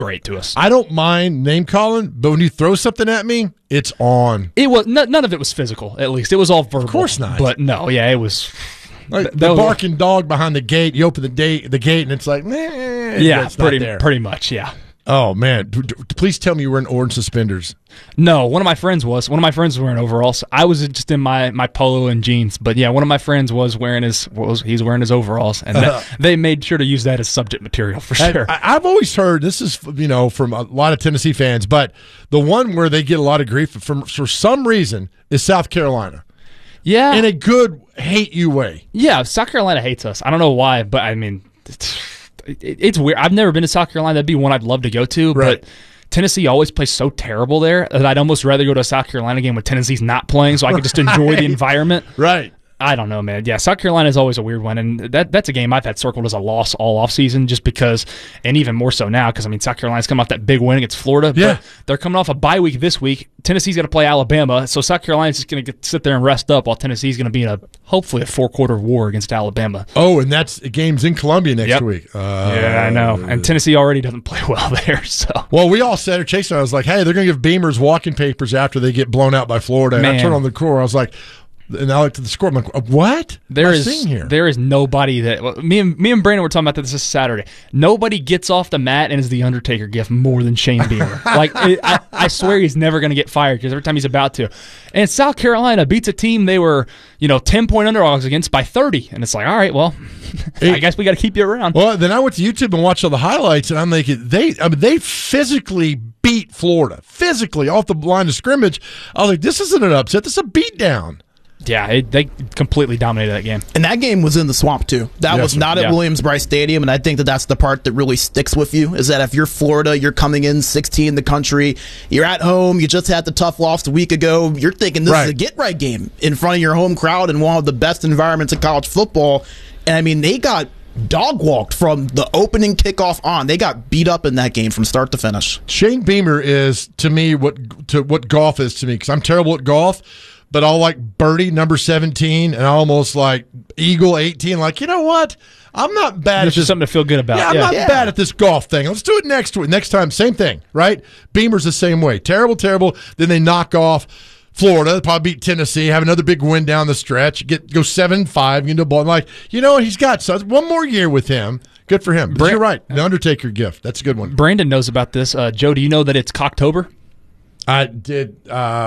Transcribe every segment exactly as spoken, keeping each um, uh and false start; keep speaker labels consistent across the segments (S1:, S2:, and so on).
S1: great to us.
S2: I don't mind name calling, but when you throw something at me, it's on.
S1: It was n- none of it was physical. At least it was all verbal.
S2: Of course not.
S1: But no, yeah, it was.
S2: Like
S1: th-
S2: the
S1: was,
S2: barking dog behind the gate. You open the, day, the gate, and it's like, nah,
S1: yeah,
S2: it's not
S1: pretty
S2: there.
S1: pretty much, yeah.
S2: Oh man! D- d- please tell me you were in orange suspenders.
S1: No, one of my friends was. One of my friends was wearing overalls. I was just in my, my polo and jeans. But yeah, one of my friends was wearing his was he's wearing his overalls, and that, they made sure to use that as subject material for sure.
S2: I, I've always heard this is you know from a lot of Tennessee fans, but the one where they get a lot of grief from for some reason is South Carolina.
S1: Yeah,
S2: in a good hate you way.
S1: Yeah, South Carolina hates us. I don't know why, but I mean. It's, It's weird. I've never been to South Carolina. That'd be one I'd love to go to,
S2: right.
S1: But Tennessee always plays so terrible there that I'd almost rather go to a South Carolina game when Tennessee's not playing so I can just enjoy right. the environment.
S2: Right.
S1: I don't know, man. Yeah, South Carolina is always a weird one, and that that's a game I've had circled as a loss all offseason just because, and even more so now because, I mean, South Carolina's coming off that big win against Florida.
S2: Yeah.
S1: But they're coming off a bye week this week. Tennessee's going to play Alabama, so South Carolina's just going to sit there and rest up while Tennessee's going to be in a, hopefully, a four-quarter war against Alabama.
S2: Oh, and that's game's in Columbia next
S1: yep.
S2: week. Uh,
S1: yeah, I know. And Tennessee already doesn't play well there. So.
S2: Well, we all said it. Chase and I was like, hey, they're going to give Beamers walking papers after they get blown out by Florida. And
S1: Man.
S2: I turned on the core. I was like, and I looked at the score. I'm like, what?
S1: There
S2: I'm
S1: is
S2: seeing here?
S1: there is nobody that well, me and me and Brandon were talking about this this Saturday. Nobody gets off the mat and is the Undertaker gift more than Shane Beamer. like it, I, I swear he's never going to get fired because every time he's about to. And South Carolina beats a team they were you know ten point underdogs against by thirty, and it's like, all right, well, I guess we got to keep you around.
S2: Well, then I went to YouTube and watched all the highlights, and I'm thinking they I mean they physically beat Florida physically off the line of scrimmage. I was like, this isn't an upset. This is a beatdown.
S1: Yeah, it, they completely dominated that game.
S3: And that game was in the swamp, too. That
S2: yes,
S3: was not
S1: yeah.
S3: at Williams-Brice Stadium, and I think that that's the part that really sticks with you, is that if you're Florida, you're coming in sixteen in the country, you're at home, you just had the tough loss a week ago, you're thinking this
S2: right.
S3: is a get-right game in front of your home crowd in one of the best environments in college football. And, I mean, they got dog-walked from the opening kickoff on. They got beat up in that game from start to finish.
S2: Shane Beamer is, to me, what to what golf is to me, because I'm terrible at golf. But I'll like birdie number seventeen and I almost like eagle eighteen. Like, you know what? I'm not bad
S1: It's
S2: at
S1: just
S2: this.
S1: something to feel good about.
S2: Yeah, I'm
S1: yeah.
S2: not
S3: Yeah.
S2: bad at this golf thing. Let's do it next week. Next time, same thing, right? Beamer's the same way. Terrible, terrible. Then they knock off Florida. They probably beat Tennessee. Have another big win down the stretch. Get go seven five. Get into a ball. I'm like, you know what? He's got so one more year with him. Good for him. But
S1: Brand-
S2: you're right. The Undertaker gift. That's a good one.
S1: Brandon knows about this. Uh, Joe, do you know that it's Cocktober?
S2: I did.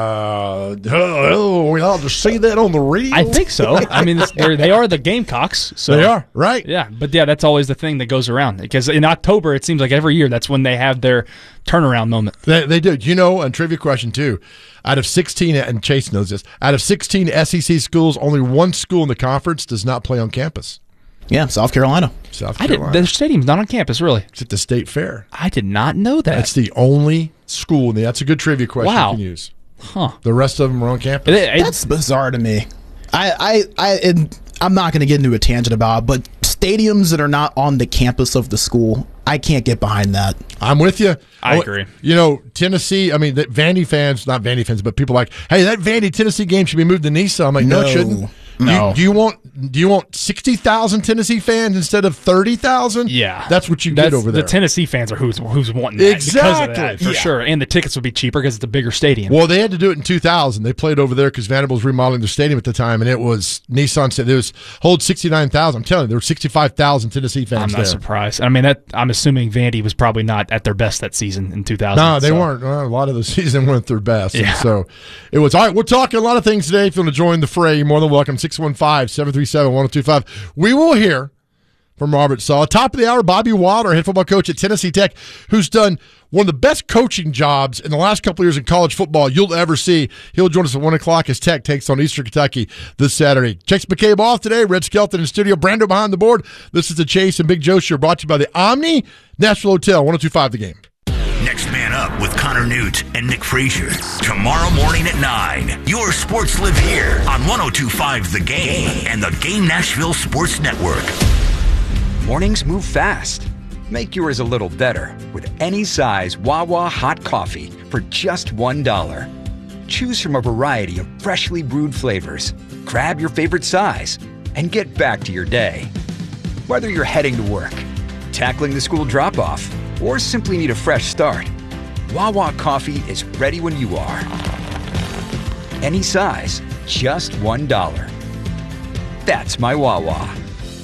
S2: Uh, oh, we ought to see that on the radio.
S1: I think so. I mean, they're, they are the Gamecocks. So.
S2: They are, right?
S1: Yeah, but yeah, that's always the thing that goes around. Because in October, it seems like every year that's when they have their turnaround moment.
S2: They, they do. You know, a trivia question, too. Out of sixteen, and Chase knows this, out of sixteen S E C schools, only one school in the conference does not play on campus.
S3: Yeah, South Carolina.
S2: South
S1: I did.
S2: Carolina.
S1: Their stadium's not on campus, really.
S2: It's at the State Fair.
S1: I did not know that.
S2: That's the only school. And that's a good trivia question
S1: Wow.
S2: you can use.
S1: Huh.
S2: The rest of them are on campus.
S1: It- it-
S3: That's bizarre to me. I, I, I, and I'm not going to get into a tangent about it, but stadiums that are not on the campus of the school, I can't get behind that.
S2: I'm with you.
S1: I
S2: Oh,
S1: agree.
S2: You know, Tennessee, I mean, the Vandy fans, not Vandy fans, but people like, hey, that Vandy Tennessee game should be moved to Nisa. I'm like, no,
S3: No.
S2: it shouldn't. Do
S3: No.
S2: you, do you want do you want sixty thousand Tennessee fans instead of thirty thousand?
S1: Yeah,
S2: That's what you
S1: That's-
S2: get over there.
S1: The Tennessee fans are who's who's wanting that because of
S2: Exactly.
S1: that, for
S2: Yeah.
S1: sure. And the tickets would be cheaper because it's a bigger stadium.
S2: Well, they had to do it in two thousand. They played over there because Vanderbilt was remodeling their stadium at the time, and it was Nissan said there was hold sixty-nine thousand. I'm telling you, there were sixty-five thousand Tennessee fans
S1: I'm not
S2: there.
S1: surprised. I mean, that I'm assuming Vandy was probably not at their best that season in two thousand.
S2: No, they
S1: so.
S2: weren't. Well, a lot of the season weren't their best. And
S1: Yeah.
S2: so it was. All right, we're talking a lot of things today. If you want to join the fray, you're more than welcome. six one five, seven three seven, one oh two five. We will hear from Robert Saleh. Top of the hour, Bobby Wilder, head football coach at Tennessee Tech, who's done one of the best coaching jobs in the last couple of years in college football you'll ever see. He'll join us at one o'clock as Tech takes on Eastern Kentucky this Saturday. Chase McCabe off today. Red Skelton in studio. Brando behind the board. This is the Chase and Big Joe Show brought to you by the Omni Nashville Hotel, one oh two five The Game.
S4: Next Man Up with Connor Newt and Nick Frazier. Tomorrow morning at nine. Your sports live here on one oh two five The Game and the Game Nashville Sports Network.
S5: Mornings move fast. Make yours a little better with any size Wawa hot coffee for just one dollar. Choose from a variety of freshly brewed flavors. Grab your favorite size and get back to your day. Whether you're heading to work, tackling the school drop-off, or simply need a fresh start, Wawa Coffee is ready when you are. Any size, just one dollar. That's my Wawa.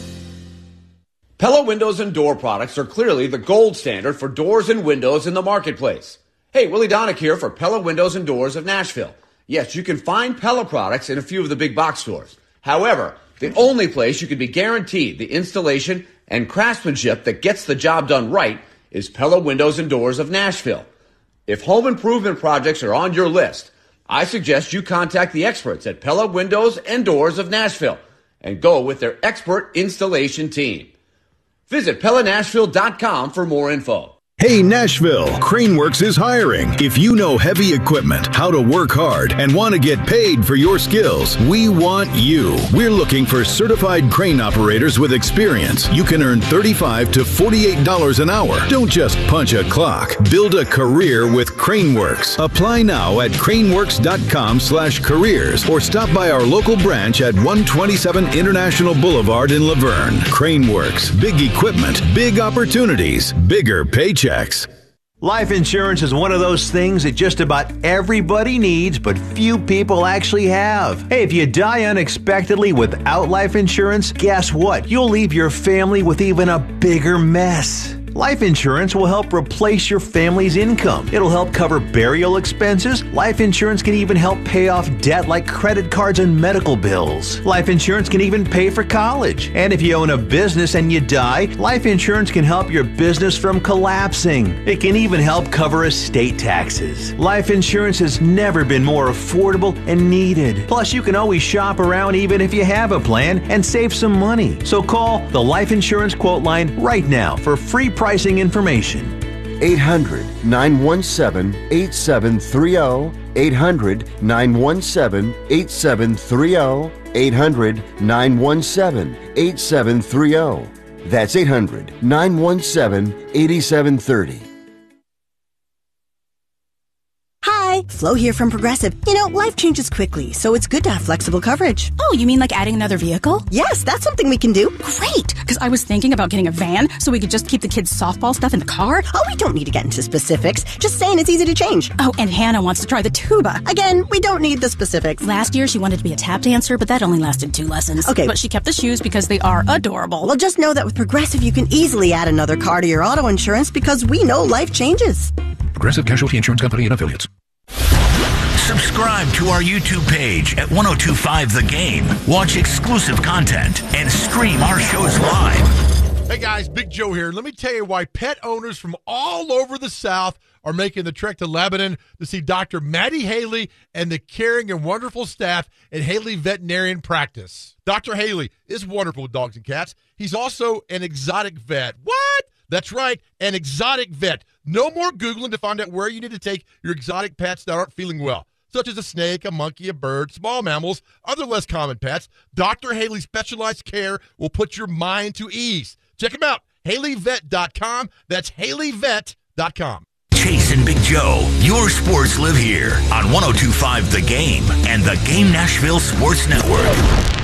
S6: Pella Windows and Door products are clearly the gold standard for doors and windows in the marketplace. Hey, Willie Donick here for Pella Windows and Doors of Nashville. Yes, you can find Pella products in a few of the big box stores. However, the only place you can be guaranteed the installation and craftsmanship that gets the job done right is Pella Windows and Doors of Nashville. If home improvement projects are on your list, I suggest you contact the experts at Pella Windows and Doors of Nashville and go with their expert installation team. Visit Pella Nashville dot com for more info.
S7: Hey Nashville, Craneworks is hiring. If you know heavy equipment, how to work hard, and want to get paid for your skills, we want you. We're looking for certified crane operators with experience. You can earn thirty-five to forty-eight dollars an hour. Don't just punch a clock. Build a career with Craneworks. Apply now at craneworks dot com slash careers or stop by our local branch at one twenty-seven International Boulevard in Laverne. Craneworks. Big equipment, big opportunities, bigger paychecks.
S8: Life insurance is one of those things that just about everybody needs, but few people actually have. Hey, if you die unexpectedly without life insurance, guess what? You'll leave your family with even a bigger mess. Life insurance will help replace your family's income. It'll help cover burial expenses. Life insurance can even help pay off debt like credit cards and medical bills. Life insurance can even pay for college. And if you own a business and you die, life insurance can help your business from collapsing. It can even help cover estate taxes. Life insurance has never been more affordable and needed. Plus, you can always shop around even if you have a plan and save some money. So call the Life Insurance Quote Line right now for free pricing information.
S9: eight hundred, nine one seven, eight seven three zero. eight hundred, nine one seven, eight seven three zero. eight hundred, nine one seven, eight seven three zero. That's eight hundred, nine one seven, eight seven three zero.
S10: Hi, Flo here from Progressive. You know, life changes quickly, so it's good to have flexible coverage.
S11: Oh, you mean like adding another vehicle?
S10: Yes, that's something we can do.
S11: Great, because I was thinking about getting a van so we could just keep the kids' softball stuff in the car.
S10: Oh, we don't need to get into specifics. Just saying it's easy to change.
S11: Oh, and Hannah wants to try the tuba.
S10: Again, we don't need the specifics.
S11: Last year, she wanted to be a tap dancer, but that only lasted two lessons.
S10: Okay.
S11: But she kept the shoes because they are adorable.
S10: Well, just know that with Progressive, you can easily add another car to your auto insurance because we know life changes.
S12: Progressive Casualty Insurance Company and Affiliates.
S4: Subscribe to our YouTube page at ten twenty-five The Game. Watch exclusive content and stream our shows live.
S2: Hey guys, Big Joe here. Let me tell you why pet owners from all over the South are making the trek to Lebanon to see Doctor Maddie Haley and the caring and wonderful staff at Haley Veterinarian Practice. Doctor Haley is wonderful with dogs and cats. He's also an exotic vet. What? That's right, an exotic vet. No more Googling to find out where you need to take your exotic pets that aren't feeling well, such as a snake, a monkey, a bird, small mammals, other less common pets. Doctor Haley's specialized care will put your mind to ease. Check him out, Haley Vet dot com. That's Haley Vet dot com.
S4: Chase and Big Joe, your sports live here on ten twenty-five The Game and the Game Nashville Sports Network.